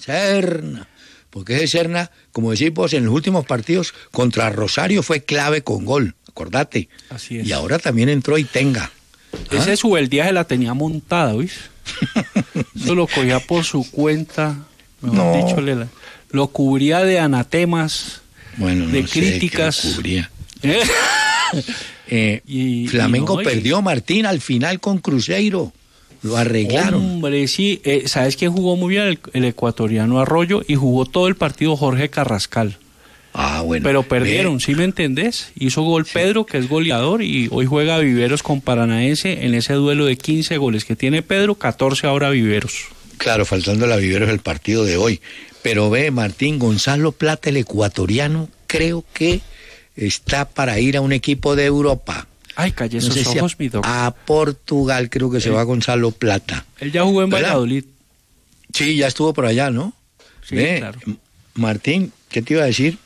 Serna. Porque ese Serna, como decís vos, en los últimos partidos contra Rosario fue clave con gol, acordate. Así es. Y ahora también entró Itenga. Ese Subeldía se la tenía montada, ¿oís? Eso lo cogía por su cuenta, mejor dicho, lo cubría de anatemas, bueno, de no críticas. Sé, cubría. Flamengo perdió, Martín, al final con Cruzeiro. Lo arreglaron. Hombre, sí. ¿Sabes quién jugó muy bien? El ecuatoriano Arroyo, y jugó todo el partido Jorge Carrascal. Bueno. Pero perdieron, ¿sí me entendés? Hizo gol Pedro, que es goleador, y hoy juega Viveros con Paranaense en ese duelo de 15 goles que tiene Pedro, 14 ahora Viveros. Claro, faltando a Viveros el partido de hoy. Pero ve, Martín, Gonzalo Plata, el ecuatoriano, creo que está para ir a un equipo de Europa. Ay, calle esos ojos, mi doc. A Portugal creo que se va Gonzalo Plata. Él ya jugó en Valladolid. Sí, ya estuvo por allá, ¿no? Sí, claro. Martín, ¿qué te iba a decir?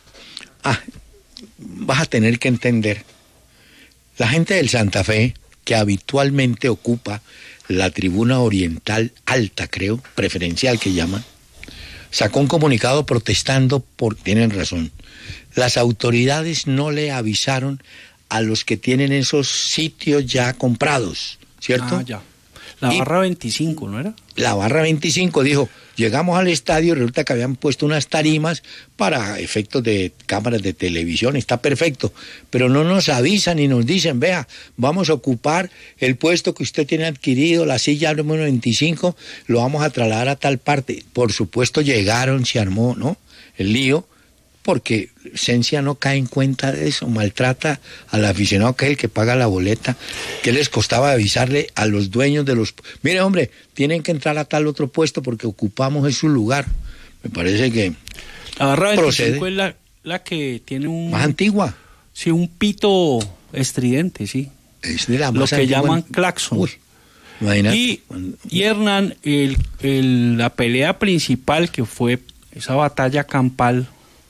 Vas a tener que entender. La gente del Santa Fe, que habitualmente ocupa la tribuna oriental alta, creo, preferencial que llaman, sacó un comunicado protestando tienen razón, las autoridades no le avisaron a los que tienen esos sitios ya comprados, ¿cierto? Ya. La barra 25, ¿no era? La barra 25 dijo, llegamos al estadio y resulta que habían puesto unas tarimas para efectos de cámaras de televisión, está perfecto, pero no nos avisan y nos dicen, vea, vamos a ocupar el puesto que usted tiene adquirido, la silla número 25, lo vamos a trasladar a tal parte. Por supuesto llegaron, se armó, ¿no?, el lío, porque Cencia no cae en cuenta de eso, maltrata al aficionado que es el que paga la boleta, que les costaba avisarle a los dueños de los... Mire, hombre, tienen que entrar a tal otro puesto porque ocupamos ese lugar. Me parece que... La barra 25 es la que tiene un... Más antigua. Sí, un pito estridente, sí. Es de la más lo que antigua. Llaman claxon. Uy, imagínate. Y Hernán, la pelea principal que fue esa batalla campal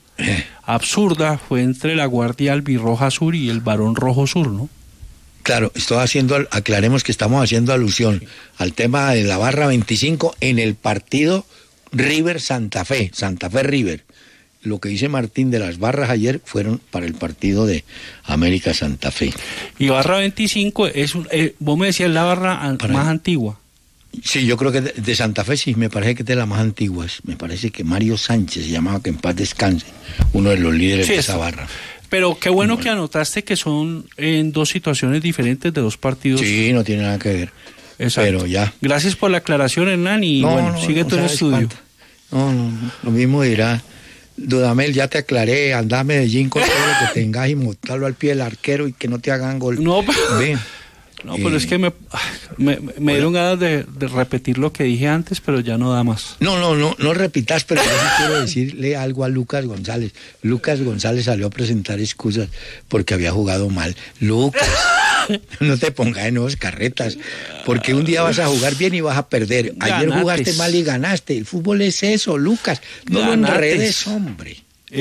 absurda fue entre la Guardia Albirroja Sur y el Barón Rojo Sur, ¿no? Claro, aclaremos que estamos haciendo alusión al tema de la barra 25 en el partido River Santa Fe River. Lo que dice Martín de las barras ayer fueron para el partido de América Santa Fe. Y barra 25 es vos me decías la barra más antigua. Sí, yo creo que de Santa Fe sí, me parece que es de las más antiguas. Me parece que Mario Sánchez se llamaba, que en paz descanse, uno de los líderes de esa barra. Pero qué bueno que anotaste que son en dos situaciones diferentes de dos partidos. Sí, no tiene nada que ver. Exacto. Pero ya. Gracias por la aclaración, Hernán, y sigue tu estudio. No, lo mismo dirá Dudamel, ya te aclaré, anda a Medellín con todo lo que tengas y montarlo al pie del arquero y que no te hagan gol. No, pero es que me dieron ganas de repetir lo que dije antes, pero ya no da más. No repitas, pero yo sí quiero decirle algo a Lucas González. Lucas González salió a presentar excusas porque había jugado mal. Lucas, no te pongas en nuevas carretas, porque un día vas a jugar bien y vas a perder. Ayer jugaste mal y ganaste. El fútbol es eso, Lucas. No lo enredes, hombre.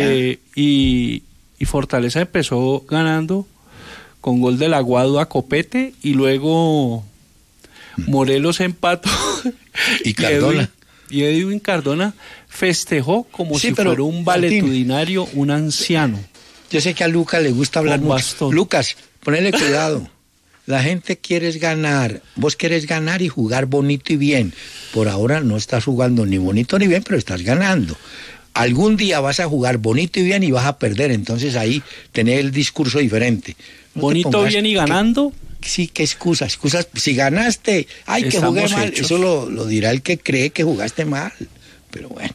Y Fortaleza empezó ganando con gol del Aguado a Copete, y luego Morelos empató y Cardona. Y Edwin Cardona festejó como si fuera un valetudinario, Martín, un anciano. Yo sé que a Lucas le gusta hablar mucho. Bastón. Lucas, ponele cuidado. La gente quiere ganar. Vos querés ganar y jugar bonito y bien. Por ahora no estás jugando ni bonito ni bien, pero estás ganando. Algún día vas a jugar bonito y bien y vas a perder. Entonces ahí tenés el discurso diferente. No bonito, bien y ganando. Sí, qué excusas. Si ganaste, ay, que jugué mal. Eso lo dirá el que cree que jugaste mal. Pero bueno.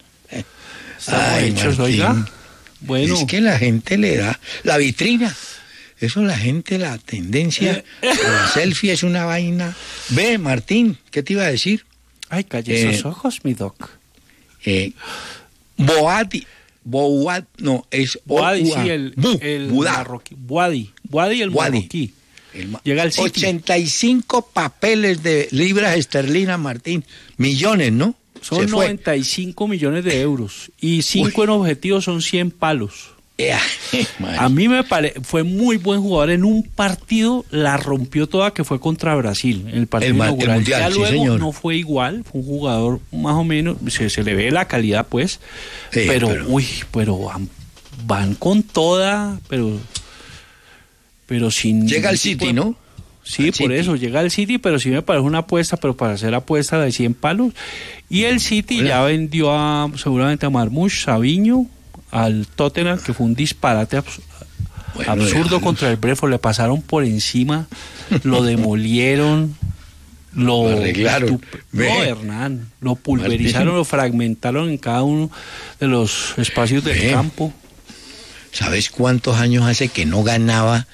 Oiga. Bueno. Es que la gente le da la vitrina. Eso la gente, la tendencia a la selfie es una vaina. Ve, Martín, ¿qué te iba a decir? Ay, calle esos ojos, mi doc. Boadi, sí, el marroquí. Boadi, el marroquí. Llega al City. 85 papeles de libras esterlinas, Martín. Millones, ¿no? Son 95 millones de euros. Y 5 en objetivos son 100 palos. A mí fue muy buen jugador. En un partido la rompió toda, que fue contra Brasil, en el partido inaugural. Mundial, ya luego señor. no fue igual, fue un jugador más o menos, se le ve la calidad pues, pero van con toda, pero sin... Llega al City, ¿no? Sí, por City. Eso, llega al City, pero sí me parece una apuesta, pero para hacer apuesta de 100 palos. Y el City ya vendió seguramente a Marmoush, Savinho, al Tottenham, que fue un disparate absurdo contra el Brentford. Le pasaron por encima, lo demolieron, lo arreglaron. Hernán, lo pulverizaron, Martín. Lo fragmentaron en cada uno de los espacios del campo. ¿Sabes cuántos años hace que no ganaba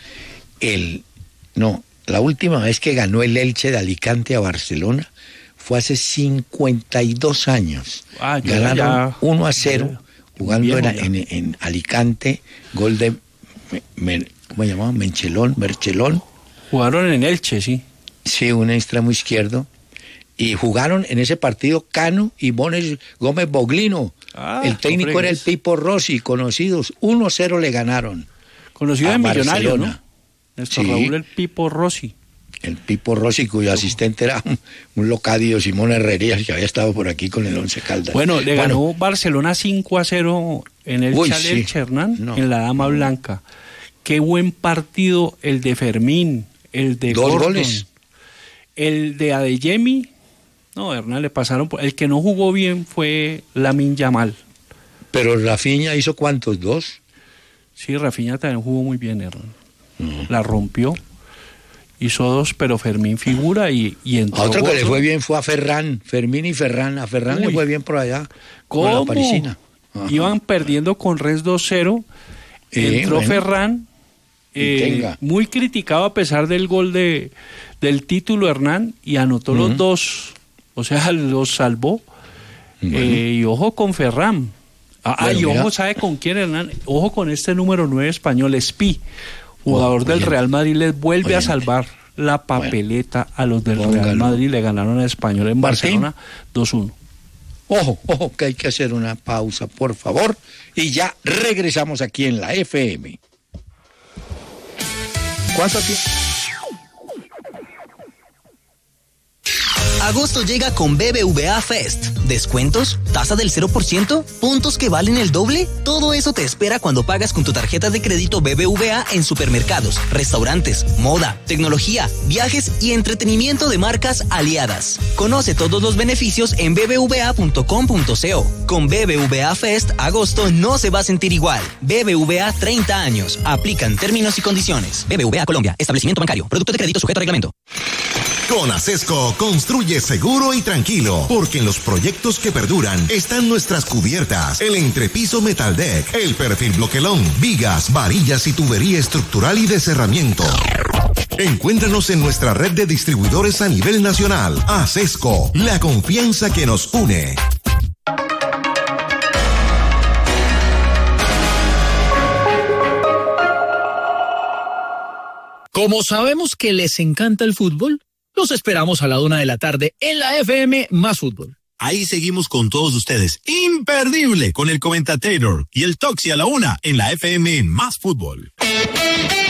la última vez que ganó el Elche de Alicante a Barcelona fue hace 52 años. Ganaron 1-0, jugando en Alicante, gol de, ¿cómo se llamaba? Merchelón. Jugaron en Elche, sí. Sí, un extremo izquierdo. Y jugaron en ese partido Cano y Gómez Boglino. El técnico era el Pipo Rossi, conocidos. 1-0 le ganaron. Conocido en Millonario, ¿no? Néstor Raúl el Pipo Rossi. El Pipo Rossi, cuyo asistente era un locadio, Simón Herrerías, que había estado por aquí con el Once Caldas. Bueno, le ganó Barcelona 5-0 en el Chalet Hernán, en la Dama Blanca. Qué buen partido el de Fermín, el de 2 Gordon, goles. El de Adeyemi. No, Hernán, le pasaron el que no jugó bien fue Lamine Yamal. Pero Rafinha hizo ¿cuántos? 2. Sí, Rafinha también jugó muy bien, Hernán. La rompió, hizo 2, pero Fermín figura y entró. A otro que le fue bien fue a Ferran, Fermín y Ferran. A Ferran le fue bien por allá. ¿Cómo? Con la parisina. Iban perdiendo con Rennes 2-0. Entró Ferran, muy criticado a pesar del gol del título, Hernán, y anotó los 2. O sea, los salvó. Y ojo con Ferran. Y ojo, ¿sabe con quién, Hernán? Ojo con este número 9 español, Espí, jugador del Real Madrid, les vuelve a salvar la papeleta a los del Real Madrid. Le ganaron al Español en Barcelona 2-1. Ojo, que hay que hacer una pausa, por favor, y ya regresamos aquí en la FM. ¿Cuánto tiempo? Agosto llega con BBVA Fest. ¿Descuentos? ¿Tasa del 0%? ¿Puntos que valen el doble? Todo eso te espera cuando pagas con tu tarjeta de crédito BBVA en supermercados, restaurantes, moda, tecnología, viajes y entretenimiento de marcas aliadas. Conoce todos los beneficios en bbva.com.co. Con BBVA Fest, agosto no se va a sentir igual. BBVA 30 años. Aplican términos y condiciones. BBVA Colombia. Establecimiento bancario. Producto de crédito sujeto a reglamento. Con Acesco construye seguro y tranquilo, porque en los proyectos que perduran están nuestras cubiertas, el entrepiso Metal Deck, el perfil bloquelón, vigas, varillas y tubería estructural y de cerramiento. Encuéntranos en nuestra red de distribuidores a nivel nacional. Acesco, la confianza que nos une. Como sabemos que les encanta el fútbol, los esperamos a la 1 de la tarde en la FM Más Fútbol. Ahí seguimos con todos ustedes. Imperdible con el Comentator y el Toxi a la 1 en la FM Más Fútbol.